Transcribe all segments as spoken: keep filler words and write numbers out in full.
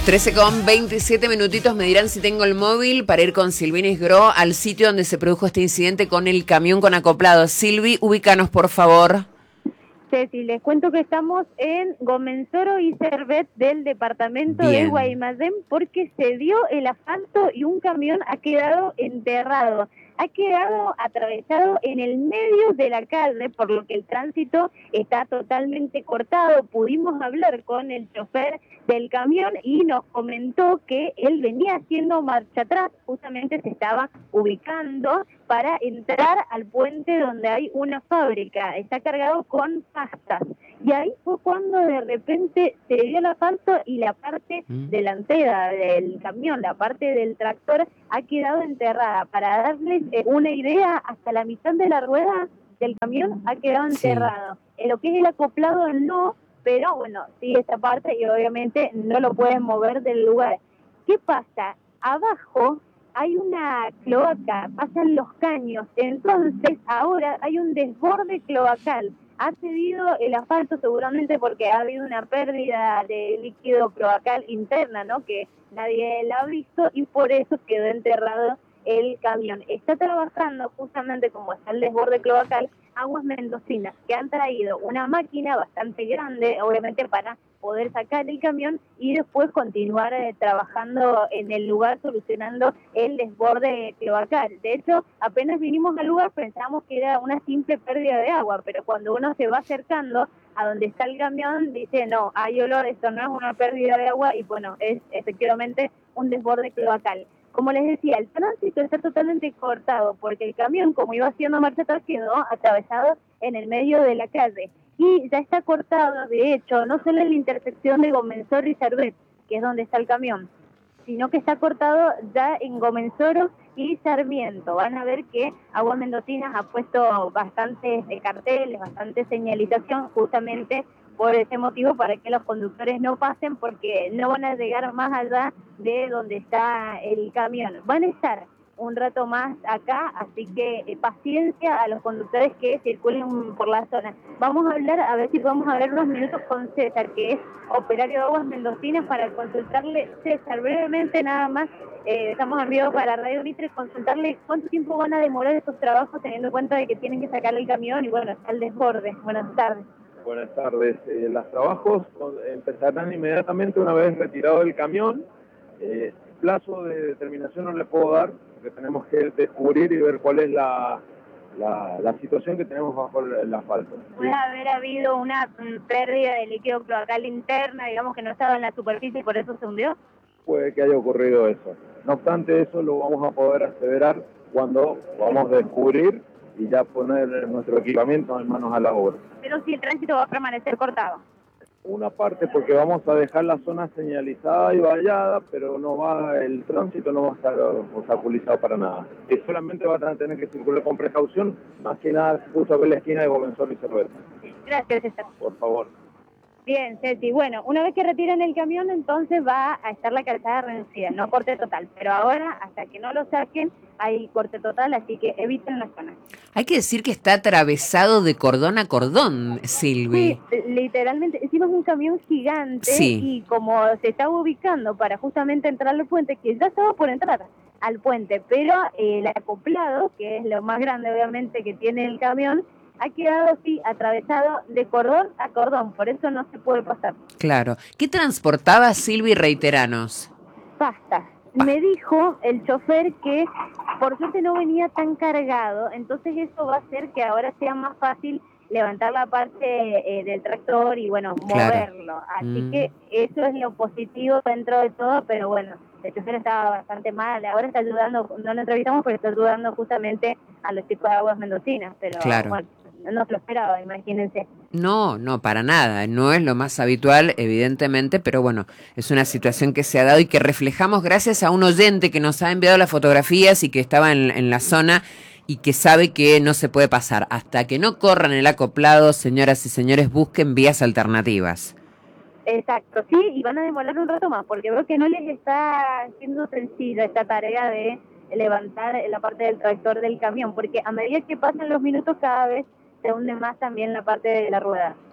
trece con veintisiete minutitos, me dirán si tengo el móvil para ir con Silvina Isgró al sitio donde se produjo este incidente con el camión con acoplado. Silvi, ubícanos por favor. Ceci, les cuento que estamos en Gomensoro y Servet del departamento Bien. de Guaymallén porque se dio el asfalto y un camión ha quedado enterrado. Ha quedado atravesado en el medio de la calle, por lo que el tránsito está totalmente cortado. Pudimos hablar con el chofer del camión y nos comentó que él venía haciendo marcha atrás, justamente se estaba ubicando para entrar al puente donde hay una fábrica. Está cargado con pastas. Y ahí fue cuando de repente se dio el asfalto y la parte mm. delantera del camión, la parte del tractor, ha quedado enterrada. Para darles eh, una idea, hasta la mitad de la rueda del camión ha quedado enterrado. Sí. En lo que es el acoplado no, pero bueno, sí esta parte y obviamente no lo pueden mover del lugar. ¿Qué pasa? Abajo hay una cloaca, pasan los caños, entonces ahora hay un desborde cloacal. Ha cedido el asfalto seguramente porque ha habido una pérdida de líquido cloacal interna, ¿no? Que nadie la ha visto y por eso quedó enterrado el camión. Está trabajando justamente como está el desborde cloacal, Aguas Mendocinas, que han traído una máquina bastante grande, obviamente para poder sacar el camión y después continuar eh, trabajando en el lugar solucionando el desborde cloacal. De hecho, apenas vinimos al lugar pensamos que era una simple pérdida de agua, pero cuando uno se va acercando a donde está el camión, dice, no, hay olor, esto no es una pérdida de agua y bueno, es efectivamente un desborde cloacal. Como les decía, el tránsito está totalmente cortado porque el camión, como iba haciendo marcha atrás, quedó atravesado en el medio de la calle. Y ya está cortado, de hecho, no solo en la intersección de Gomensoro y Servet, que es donde está el camión, sino que está cortado ya en Gomensoro y Sarmiento. Van a ver que Aguas Mendocinas ha puesto bastantes carteles, bastante señalización, justamente por ese motivo, para que los conductores no pasen, porque no van a llegar más allá de donde está el camión. Van a estar un rato más acá, así que eh, paciencia a los conductores que circulen por la zona. Vamos a hablar, a ver si podemos hablar unos minutos con César, que es operario de Aguas Mendocinas, para consultarle, César, brevemente nada más, eh, estamos en vivo para Radio Mitre, consultarle cuánto tiempo van a demorar estos trabajos, teniendo en cuenta de que tienen que sacar el camión y bueno, está el desborde. Buenas tardes. Buenas tardes. Eh, los trabajos empezarán inmediatamente una vez retirado el camión. Eh, plazo de determinación no le puedo dar, porque tenemos que descubrir y ver cuál es la, la, la situación que tenemos bajo el, el asfalto. Puede ¿sí? haber habido una pérdida de líquido cloacal interna, digamos que no estaba en la superficie y por eso se hundió. Puede que haya ocurrido eso. No obstante, eso lo vamos a poder aseverar cuando vamos a descubrir y ya poner nuestro equipamiento en manos a la obra. Pero si el tránsito va a permanecer cortado. Una parte porque vamos a dejar la zona señalizada y vallada, pero no va, el tránsito no va a estar obstaculizado para nada. Y solamente van a tener que circular con precaución, más que nada justo aquí en la esquina de Gomensoro y Servet. Gracias, César. Por favor. Bien, Ceci. Bueno, una vez que retiren el camión, entonces va a estar la calzada reducida, no corte total. Pero ahora, hasta que no lo saquen, hay corte total, así que eviten la zona. Hay que decir que está atravesado de cordón a cordón, Silvi. Sí, literalmente. Encima es un camión gigante sí. Y como se estaba ubicando para justamente entrar al puente, que ya estaba por entrar al puente, pero eh, el acoplado, que es lo más grande obviamente que tiene el camión, ha quedado así, atravesado de cordón a cordón, por eso no se puede pasar. Claro. ¿Qué transportaba Silvi, reiteranos? Pasta. Me dijo el chofer que por suerte no venía tan cargado, entonces eso va a hacer que ahora sea más fácil levantar la parte eh, del tractor y bueno, claro. moverlo. Así mm. que eso es lo positivo dentro de todo, pero bueno, el chofer estaba bastante mal, ahora está ayudando, no lo entrevistamos, pero está ayudando justamente a los chicos de Aguas Mendocinas, pero claro. bueno, no se lo esperaba, imagínense. No, no, para nada, no es lo más habitual, evidentemente, pero bueno, es una situación que se ha dado y que reflejamos gracias a un oyente que nos ha enviado las fotografías y que estaba en, en la zona y que sabe que no se puede pasar. Hasta que no corran el acoplado, señoras y señores, busquen vías alternativas. Exacto, sí, y van a demorar un rato más, porque veo que no les está siendo sencilla esta tarea de levantar la parte del tractor del camión, porque a medida que pasan los minutos cada vez se hunde más también la parte de la rueda.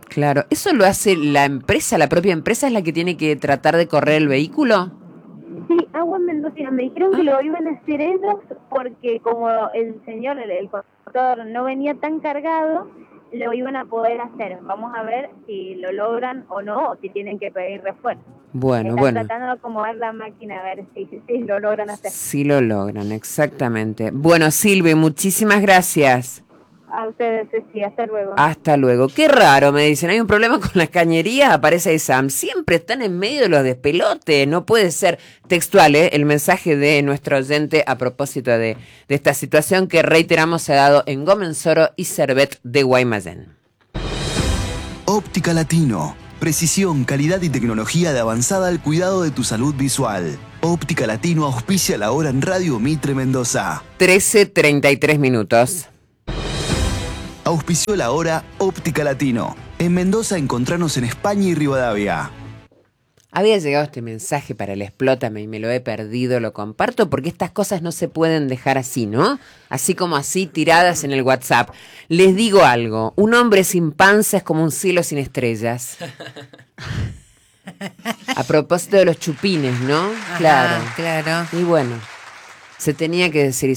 Claro, ¿eso lo hace la empresa, la propia empresa es la que tiene que tratar de correr el vehículo? Sí, Aguas Mendocina, me dijeron que lo iban a hacer ellos porque como el señor, el, el conductor no venía tan cargado, lo iban a poder hacer. Vamos a ver si lo logran o no, o si tienen que pedir refuerzo. Bueno, Están bueno. tratando de acomodar la máquina a ver si, si, si lo logran hacer. Sí lo logran, exactamente. Bueno, Silvi, muchísimas gracias. A ustedes, sí, hasta luego. Hasta luego. Qué raro, me dicen. Hay un problema con las cañerías, aparece ahí Sam. Siempre están en medio de los despelotes. No puede ser textual, ¿eh? El mensaje de nuestro oyente a propósito de, de esta situación que reiteramos se ha dado en Gomensoro y Servet de Guaymallén. Óptica Latino. Precisión, calidad y tecnología de avanzada al cuidado de tu salud visual. Óptica Latino auspicia la hora en Radio Mitre Mendoza. trece treinta y tres minutos. Auspició la hora Óptica Latino. En Mendoza encontrarnos en España y Rivadavia. Había llegado este mensaje para el Explótame y me lo he perdido, lo comparto porque estas cosas no se pueden dejar así, ¿no? Así como así, tiradas en el WhatsApp. Les digo algo, un hombre sin panza es como un cielo sin estrellas. A propósito de los chupines, ¿no? Ajá, Claro. claro. Y bueno, se tenía que decir.